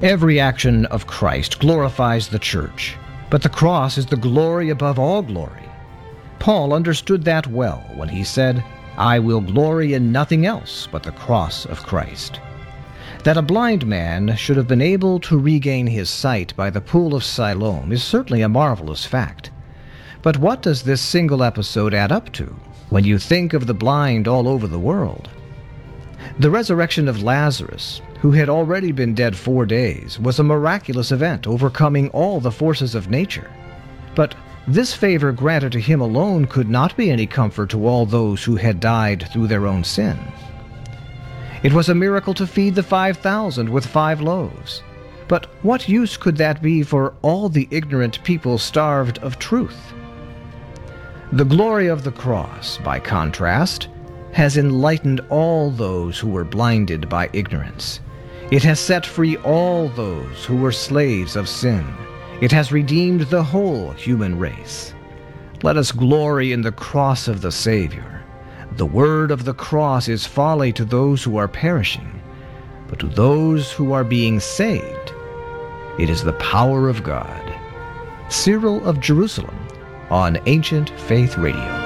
Every action of Christ glorifies the church, but the cross is the glory above all glory. Paul understood that well when he said, "I will glory in nothing else but the cross of Christ." That a blind man should have been able to regain his sight by the pool of Siloam is certainly a marvelous fact. But what does this single episode add up to when you think of the blind all over the world? The resurrection of Lazarus, who had already been dead 4 days, was a miraculous event overcoming all the forces of nature. But this favor granted to him alone could not be any comfort to all those who had died through their own sin. It was a miracle to feed the 5,000 with 5 loaves. But what use could that be for all the ignorant people starved of truth? The glory of the cross, by contrast, has enlightened all those who were blinded by ignorance. It has set free all those who were slaves of sin. It has redeemed the whole human race. Let us glory in the cross of the Savior. The word of the cross is folly to those who are perishing, but to those who are being saved, it is the power of God. Cyril of Jerusalem on Ancient Faith Radio.